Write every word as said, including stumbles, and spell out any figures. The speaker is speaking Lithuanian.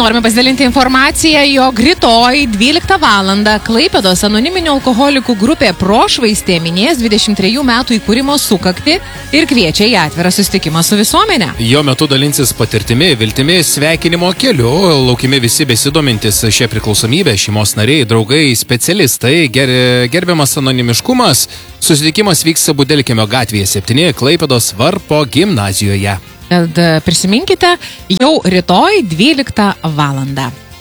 norime pasidalinti informaciją, jog rytoj dvyliktą valandą Klaipėdos anoniminių alkoholikų grupė Prošvaistė minės dvidešimt trejų metų įkūrimo sukaktį ir kviečia į atvirą susitikimą su visuomenė. Jo metu dalinsis patirtimi, viltimi, sveikinimo keliu, laukimi visi besidomintis šią priklausomybę, šeimos nariai, draugai, specialistai, ger, gerbiamas anonimiškumas. Susitikimas vyks Budelkemio gatvėje septyni Klaipėdos Varpo gimnazijoje. Tad prisiminkite, jau rytoj dvyliktą valandą.